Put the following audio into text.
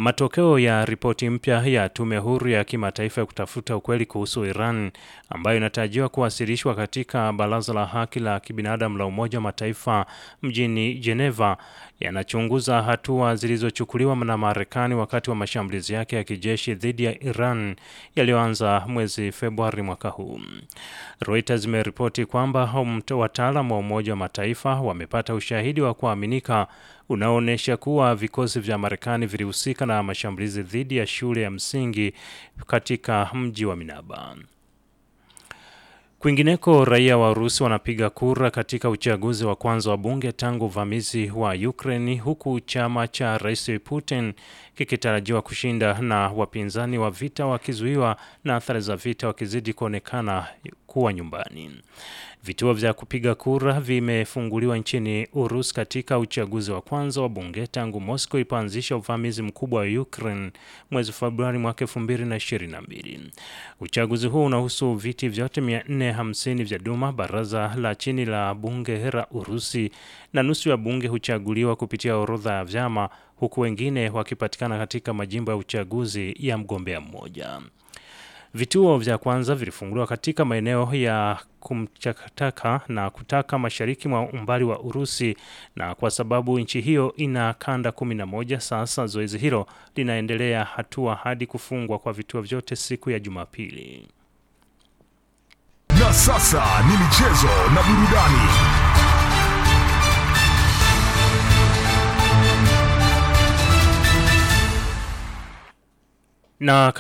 Matokeo ya ripoti mpya ya tume huru ya kimataifa ya kutafuta ukweli kuhusu Iran ambayo inatarajiwa kuwasilishwa katika Baraza la Haki la Kibinadamu la Umoja wa Mataifa mjini Geneva yanachunguza hatua zilizochukuliwa na Marekani wakati wa mashambulizi yake ya kijeshi dhidi ya Iran yaliyoanza mwezi Februari mwaka huu. Reuters imeripoti kwamba wataalamu wa Umoja wa Mataifa wamepata ushahidi wa kuaminika unaoonyesha kuwa vikosi vya Marekani vilihusika na mashambulizi dhidi ya shule ya msingi katika mji wa Minaba. Kwingineko, raia wa Urusi wanapiga kura katika uchaguzi wa kwanza wa bunge tangu uvamizi wa Ukraine, huku chama cha Rais Putin kikitarajiwa kushinda na wapinzani wa vita wakizuiwa na athari za vita wakizidi kuonekana kuwa nyumbani. Vituo vya kupiga kura vimefunguliwa nchini Urusi katika uchaguzi wa kwanza wa bunge tangu Moscow ilipoanzisha uvamizi mkubwa wa Ukraine mwezi Februari mwaka 2022. Uchaguzi huu unahusu viti vyote 450 vya Duma, baraza la chini la bunge la Urusi, na nusu ya bunge huchaguliwa kupitia orodha ya vyama, huku wengine wakipatikana katika majimbo ya uchaguzi ya mgombea mmoja. Vituo vya kwanza vilifunguliwa katika maeneo ya Kumchakataka na Kutaka mashariki mwa umbali wa Urusi, na kwa sababu nchi hiyo ina kanda 11, sasa zoezi hilo linaendelea hatua hadi kufungwa kwa vituo vyote siku ya Jumapili. Na sasa ni michezo na burudani. Na